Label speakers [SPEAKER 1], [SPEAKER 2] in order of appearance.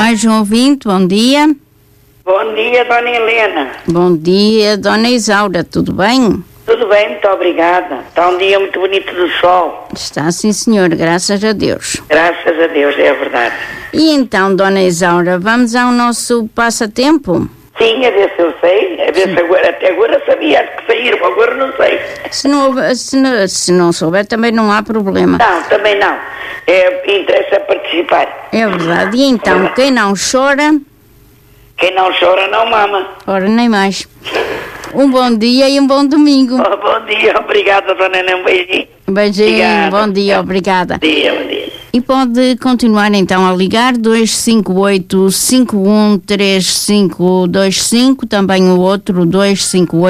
[SPEAKER 1] Mais um ouvinte, bom dia.
[SPEAKER 2] Bom dia, Dona Helena.
[SPEAKER 1] Bom dia, Dona Isaura, tudo bem?
[SPEAKER 2] Tudo bem, muito obrigada. Está um dia muito bonito do sol.
[SPEAKER 1] Está sim, senhor, graças a Deus.
[SPEAKER 2] Graças a Deus, é verdade.
[SPEAKER 1] E então, Dona Isaura, vamos ao nosso passatempo?
[SPEAKER 2] Sim, a ver se eu sei. A ver se agora, até agora sabia que saíram, agora não sei.
[SPEAKER 1] Se não souber, também não há problema.
[SPEAKER 2] Não, também não. Interessa participar.
[SPEAKER 1] É verdade. E então, quem não chora...
[SPEAKER 2] Quem não chora não mama.
[SPEAKER 1] Ora, nem mais. Um bom dia e um bom domingo.
[SPEAKER 2] Oh, bom dia, obrigada, Dona Helena, um beijinho.
[SPEAKER 1] Beijinho,
[SPEAKER 2] Obrigada.
[SPEAKER 1] bom dia, obrigada.
[SPEAKER 2] Bom dia, bom dia.
[SPEAKER 1] E pode continuar então a ligar 258-513525, também o outro 258